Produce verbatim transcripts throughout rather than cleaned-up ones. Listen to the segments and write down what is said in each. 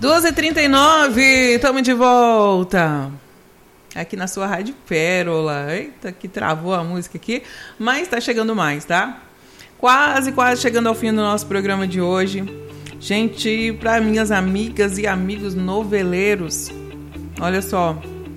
duas e trinta e nove, estamos de volta aqui na sua Rádio Pérola. Eita, que travou a música aqui, mas tá chegando mais, tá? Quase, quase chegando ao fim do nosso programa de hoje. Gente, para minhas amigas e amigos noveleiros, olha só,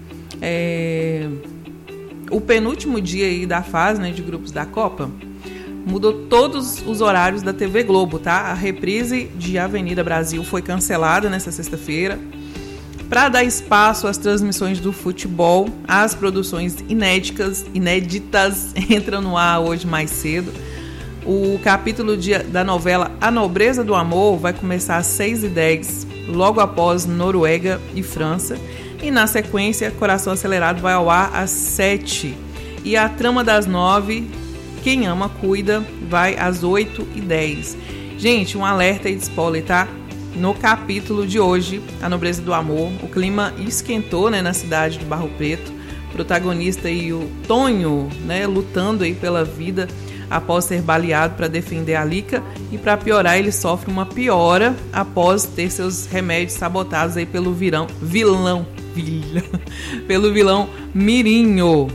é... o penúltimo dia aí da fase, né, de grupos da Copa mudou todos os horários da T V Globo, tá? A reprise de Avenida Brasil foi cancelada nessa sexta-feira para dar espaço às transmissões do futebol. As produções inéditas, inéditas entram no ar hoje mais cedo. O capítulo de, da novela A Nobreza do Amor vai começar às seis e dez, logo após Noruega e França. E na sequência, Coração Acelerado vai ao ar às sete. E a Trama das nove, Quem Ama Cuida, vai às oito e dez. Gente, um alerta aí de spoiler, tá? No capítulo de hoje, A Nobreza do Amor, o clima esquentou, né, na cidade de Barro Preto. O protagonista aí, o Tonho, né, lutando aí pela vida após ser baleado para defender a Lica, e para piorar ele sofre uma piora após ter seus remédios sabotados aí pelo virão, vilão, vilão pelo vilão Mirinho.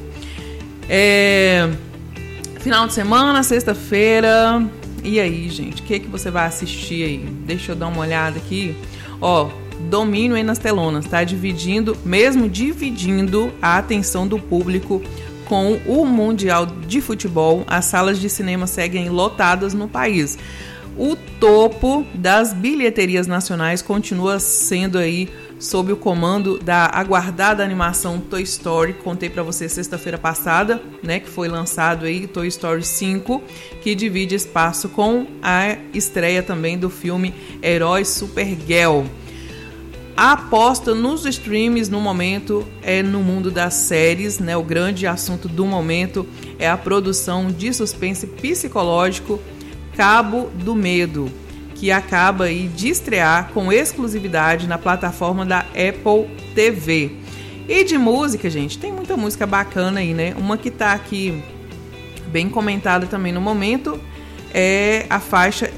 É, final de semana, sexta-feira, e aí, gente, o que, que você vai assistir aí? Deixa eu dar uma olhada aqui. Ó, domínio aí nas telonas, tá? Dividindo, mesmo dividindo a atenção do público com o Mundial de Futebol, as salas de cinema seguem lotadas no país. O topo das bilheterias nacionais continua sendo aí sob o comando da aguardada animação Toy Story. Contei para você sexta-feira passada, né, que foi lançado aí Toy Story cinco, que divide espaço com a estreia também do filme Herói Supergirl. A aposta nos streams no momento é no mundo das séries, né? O grande assunto do momento é a produção de suspense psicológico Cabo do Medo, que acaba aí de estrear com exclusividade na plataforma da Apple T V. E de música, gente, tem muita música bacana aí, né? Uma que tá aqui bem comentada também no momento é a faixa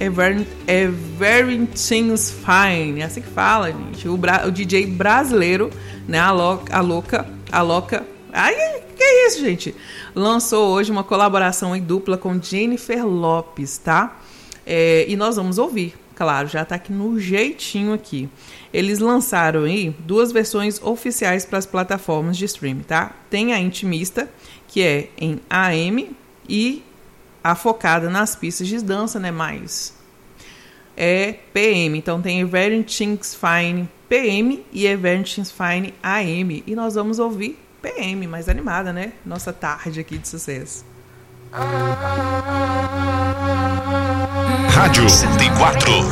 Everything's Fine, é assim que fala, gente. O, bra- o D J brasileiro, né, a Loca, a Louca, a Loca, ai, que é isso, gente? Lançou hoje uma colaboração em dupla com Jennifer Lopez, tá? É, e nós vamos ouvir, claro, já tá aqui no jeitinho aqui. Eles lançaram aí duas versões oficiais para as plataformas de streaming, tá? Tem a Intimista, que é em A M, e a focada nas pistas de dança, né, mais é P M. Então tem Everything's Fine P M e Everything's Fine A M. E nós vamos ouvir P M, mais animada, né? Nossa tarde aqui de sucesso. Rádio cento e quatro.